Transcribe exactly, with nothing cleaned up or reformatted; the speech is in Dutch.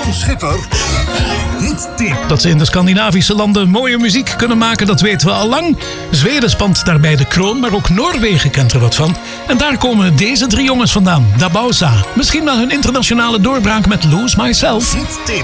Jan Schipper. Hittip. Dat ze in de Scandinavische landen mooie muziek kunnen maken, dat weten we al lang. Zweden spant daarbij de kroon, maar ook Noorwegen kent er wat van. En daar komen deze drie jongens vandaan, Dabausa. Misschien wel hun internationale doorbraak met Lose Myself. Hittip.